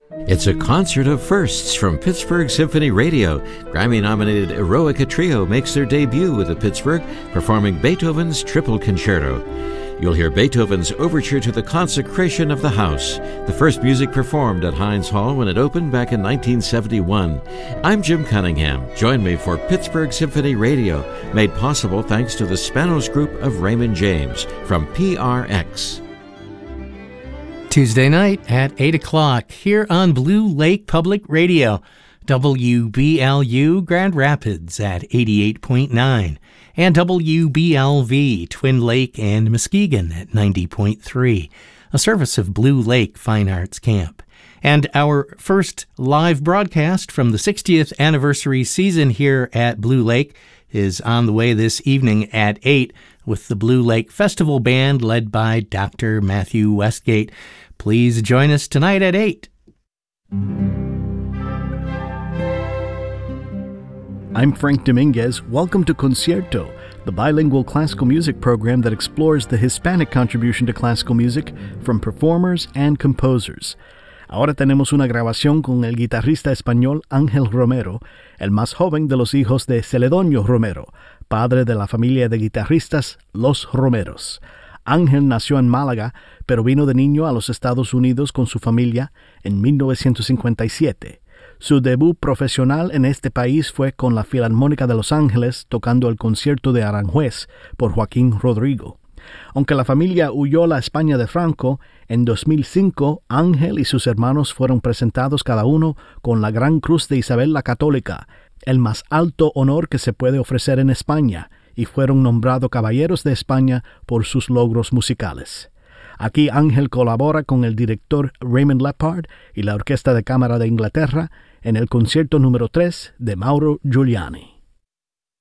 It's a concert of firsts from Pittsburgh Symphony Radio. Grammy-nominated Eroica Trio makes their debut with the Pittsburgh, performing Beethoven's Triple Concerto. You'll hear Beethoven's Overture to the Consecration of the House, the first music performed at Heinz Hall when it opened back in 1971. I'm Jim Cunningham. Join me for Pittsburgh Symphony Radio, made possible thanks to the Spanos Group of Raymond James from PRX. Tuesday night at 8 o'clock here on Blue Lake Public Radio, WBLU Grand Rapids at 88.9, and WBLV Twin Lake and Muskegon at 90.3, a service of Blue Lake Fine Arts Camp. And our first live broadcast from the 60th anniversary season here at Blue Lake is on the way this evening at 8 with the Blue Lake Festival Band led by Dr. Matthew Westgate. Please join us tonight at 8. I'm Frank Dominguez. Welcome to Concierto, the bilingual classical music program that explores the Hispanic contribution to classical music from performers and composers. Ahora tenemos una grabación con el guitarrista español Ángel Romero, el más joven de los hijos de Celedonio Romero, padre de la familia de guitarristas Los Romeros. Ángel nació en Málaga, pero vino de niño a los Estados Unidos con su familia en 1957. Su debut profesional en este país fue con la Filarmónica de Los Ángeles tocando el concierto de Aranjuez por Joaquín Rodrigo. Aunque la familia huyó a la España de Franco, en 2005 Ángel y sus hermanos fueron presentados cada uno con la Gran Cruz de Isabel la Católica, el más alto honor que se puede ofrecer en España, y fueron nombrados Caballeros de España por sus logros musicales. Aquí Ángel colabora con el director Raymond Leppard y la Orquesta de Cámara de Inglaterra en el concierto número 3 de Mauro Giuliani.